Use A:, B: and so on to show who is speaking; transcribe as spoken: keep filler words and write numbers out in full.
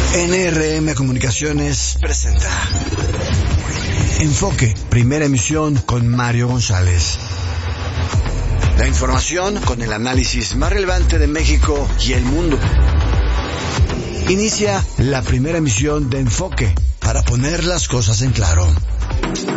A: N R M Comunicaciones presenta Enfoque, primera emisión con Mario González. La información con el análisis más relevante de México y el mundo. Inicia la primera emisión de Enfoque para poner las cosas en claro.